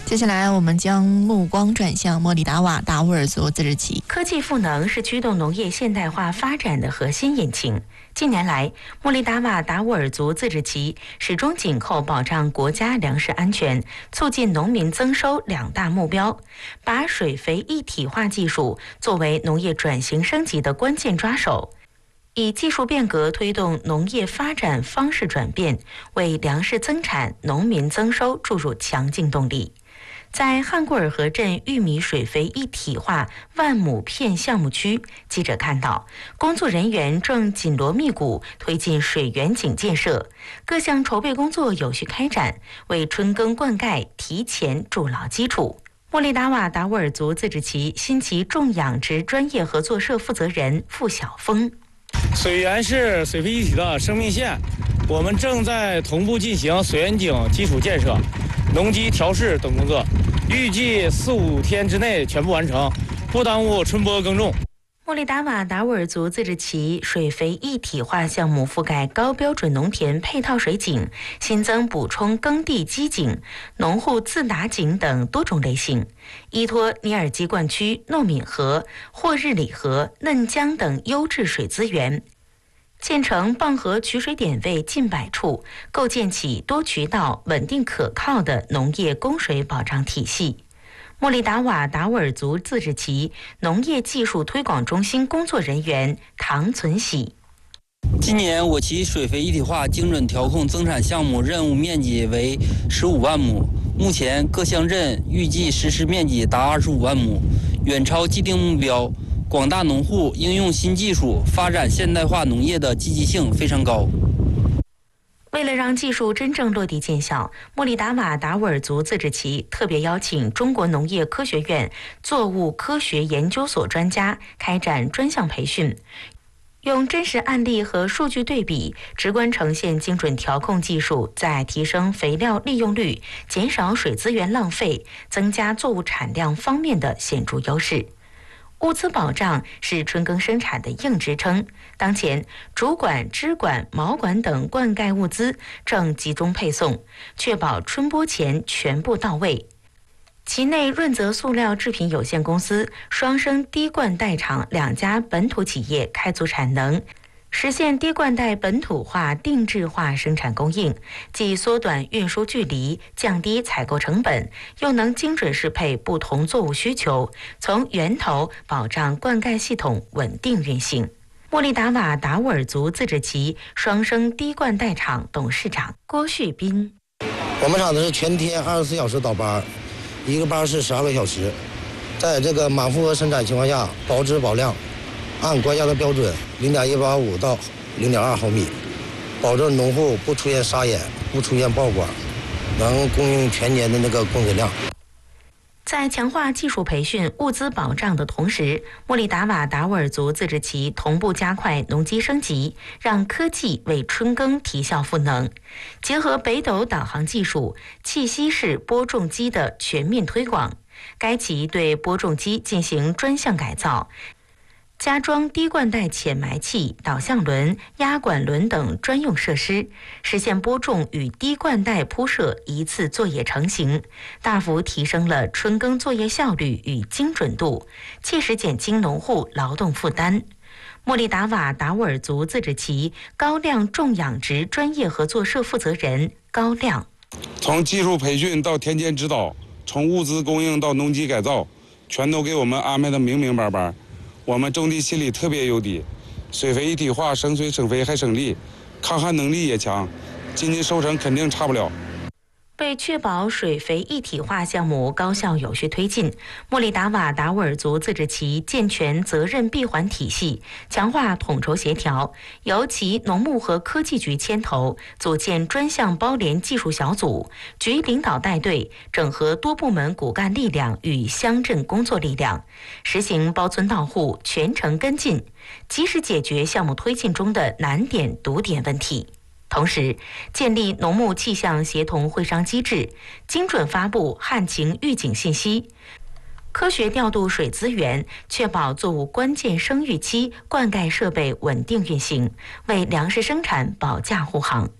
接下来，我们将目光转向莫里达瓦达乌尔族自治旗。 科技赋能是驱动农业现代化发展的核心引擎。近年来，莫里达瓦达乌尔族自治旗始终紧扣保障国家粮食安全、促进农民增收两大目标，把水肥一体化技术作为农业转型升级的关键抓手。以技术变革推动农业发展方式转变，为粮食增产、农民增收注入强劲动力。在汉固尔河镇玉米水肥一体化万亩片项目区，记者看到工作人员正紧锣密鼓推进水源井建设，各项筹备工作有序开展，为春耕灌溉提前筑牢基础。莫里达瓦达乌尔族自治旗新旗种养殖专业合作社负责人付晓峰： 水源是水肥一体的生命线，我们正在同步进行水源井基础建设、农机调试等工作，预计4-5天之内全部完成，不耽误春播耕种。 莫里达瓦达乌尔族自治旗水肥一体化项目覆盖高标准农田配套水井、新增补充耕地基井、农户自打井等多种类型，依托尼尔基灌区、糯米河、霍日里河、嫩江等优质水资源，建成蚌河取水点位近100处，构建起多渠道、稳定可靠的农业供水保障体系。莫里达瓦达乌尔族自治旗农业技术推广中心工作人员唐存喜： 今年我旗水肥一体化精准调控增产项目任务面积为15万亩，目前各乡镇预计实施面积达25万亩，远超既定目标。广大农户应用新技术发展现代化农业的积极性非常高。 为了让技术真正落地见效，莫里达瓦达乌尔族自治旗特别邀请中国农业科学院作物科学研究所专家开展专项培训，用真实案例和数据对比，直观呈现精准调控技术在提升肥料利用率、减少水资源浪费、增加作物产量方面的显著优势。物资保障是春耕生产的硬支撑。当前，主管、支管、毛管等灌溉物资正集中配送，确保春播前全部到位。其内润泽塑料制品有限公司、双生滴灌袋厂2家本土企业开足产能，实现滴灌袋本土化、定制化生产供应，既缩短运输距离，降低采购成本，又能精准适配不同作物需求，从源头保障灌溉系统稳定运行。莫里达瓦达乌尔族自治旗双生滴灌袋厂董事长郭旭斌： 我们厂子是全天24小时倒班，一个班是12个小时，在这个满负荷生产情况下，保质保量，按国家的标准0.185到0.2毫米，保证农户不出现沙眼，不出现爆管，能供应全年的那个供给量。 在强化技术培训、物资保障的同时，莫里达瓦达乌尔族自治旗同步加快农机升级，让科技为春耕提效赋能。结合北斗导航技术、气息式播种机的全面推广，该旗对播种机进行专项改造，加装滴灌袋浅埋器、导向轮、压管轮等专用设施，实现播种与滴灌袋铺设一次作业成型，大幅提升了春耕作业效率与精准度，切实减轻农户劳动负担。莫里达瓦达乌尔族自治旗高亮种养殖专业合作社负责人高亮： 从技术培训到田间指导，从物资供应到农机改造，全都给我们安排的明明白白。我们种地心里特别有底，水肥一体化，省水省肥还省力，抗旱能力也强，今年收成肯定差不了。 为确保水肥一体化项目高效有序推进，莫里达瓦达乌尔族自治旗健全责任闭环体系，强化统筹协调，由其农牧和科技局牵头，组建专项包联技术小组，局领导带队，整合多部门骨干力量与乡镇工作力量，实行包村到户、全程跟进，及时解决项目推进中的难点堵点问题。同时，建立农牧气象协同会商机制，精准发布旱情预警信息，科学调度水资源，确保作物关键生育期灌溉设备稳定运行，为粮食生产保驾护航。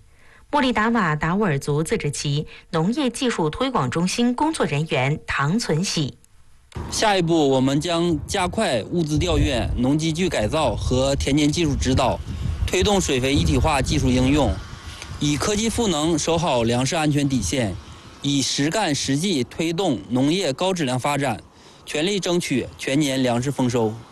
莫里达瓦达斡尔族自治旗农业技术推广中心工作人员唐存喜。 下一步，我们将加快物资调运、农机具改造和田间技术指导，推动水肥一体化技术应用，以科技赋能守好粮食安全底线，以实干实际推动农业高质量发展，全力争取全年粮食丰收。